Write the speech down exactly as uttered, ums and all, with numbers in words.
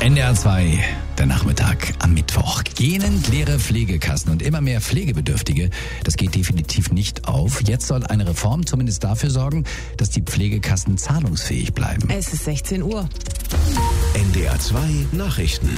N D R zwei, der Nachmittag am Mittwoch. Gähnend leere Pflegekassen und immer mehr Pflegebedürftige, das geht definitiv nicht auf. Jetzt soll eine Reform zumindest dafür sorgen, dass die Pflegekassen zahlungsfähig bleiben. Es ist sechzehn Uhr. N D R zwei Nachrichten.